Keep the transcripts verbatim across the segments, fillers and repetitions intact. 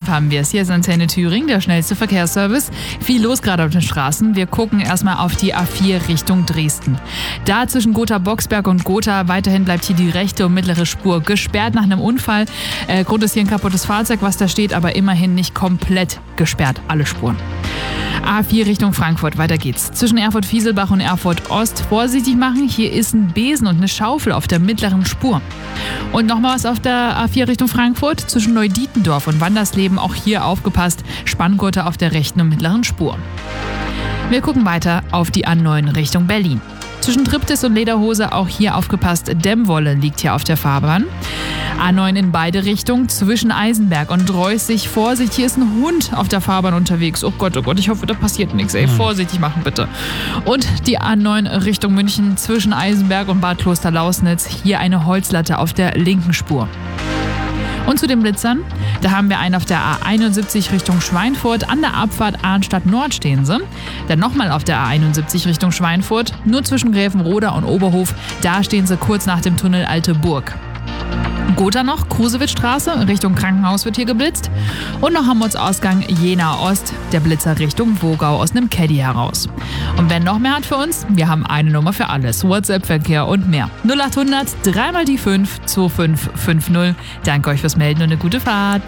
haben wir es. Hier ist Antenne Thüringen, der schnellste Verkehrsservice. Viel los gerade auf den Straßen. Wir gucken erstmal auf die A vier Richtung Dresden. Da zwischen Gotha-Boxberg und Gotha weiterhin bleibt hier die rechte und mittlere Spur gesperrt nach einem Unfall. Äh, Grund ist hier ein kaputtes Fahrzeug, was da steht, aber immerhin nicht komplett gesperrt, alle Spuren. A vier Richtung Frankfurt, weiter geht's. Zwischen Erfurt-Fieselbach und Erfurt-Ost vorsichtig machen. Hier ist ein Besen und eine Schaufel auf der mittleren Spur. Und nochmal was auf der A vier Richtung Frankfurt. Zwischen Neudietendorf und Wandersleben auch hier aufgepasst. Spanngurte auf der rechten und mittleren Spur. Wir gucken weiter auf die A neun Richtung Berlin. Zwischen Triptis und Lederhose auch hier aufgepasst. Dämmwolle liegt hier auf der Fahrbahn. A neun in beide Richtungen, zwischen Eisenberg und Reußig. Vorsicht, hier ist ein Hund auf der Fahrbahn unterwegs. Oh Gott, oh Gott, ich hoffe, da passiert nichts. Ey, vorsichtig machen bitte. Und die A neun Richtung München, zwischen Eisenberg und Bad Klosterlausnitz. Hier eine Holzlatte auf der linken Spur. Und zu den Blitzern, da haben wir einen auf der A einundsiebzig Richtung Schweinfurt. An der Abfahrt Arnstadt Nord stehen sie. Dann nochmal auf der A einundsiebzig Richtung Schweinfurt. Nur zwischen Gräfenroda und Oberhof. Da stehen sie kurz nach dem Tunnel Alte Burg. Gotha noch, Krusewitzstraße, Richtung Krankenhaus wird hier geblitzt. Und noch Hammonds-Ausgang Jena Ost, der Blitzer Richtung Wogau aus einem Caddy heraus. Und wer noch mehr hat für uns? Wir haben eine Nummer für alles, WhatsApp-Verkehr und mehr. null achthundert, dreimal die fünf, zwei fünf fünf null. Danke euch fürs Melden und eine gute Fahrt.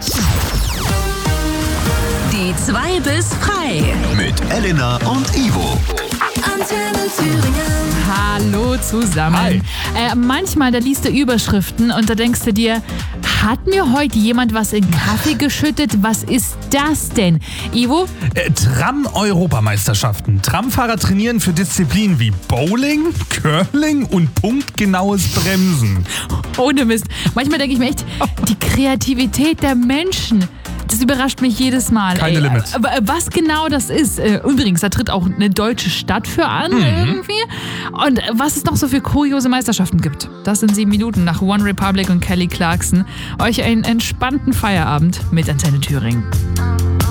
Die zwei bis frei. Mit Elena und Ivo. Antenne Thüringen. Hallo zusammen. Hi. Äh, manchmal, da liest du Überschriften und da denkst du dir, hat mir heute jemand was in Kaffee geschüttet? Was ist das denn? Ivo? Äh, Tram-Europameisterschaften. Tramfahrer trainieren für Disziplinen wie Bowling, Curling und punktgenaues Bremsen. Ohne Mist. Manchmal denke ich mir echt, die Kreativität der Menschen, das überrascht mich jedes Mal. Keine ey. Limits. Aber was genau das ist, äh, übrigens, da tritt auch eine deutsche Stadt für an Mhm. irgendwie. Und was es noch so für kuriose Meisterschaften gibt. Das sind sieben Minuten nach One Republic und Kelly Clarkson. Euch einen entspannten Feierabend mit Antenne Thüringen.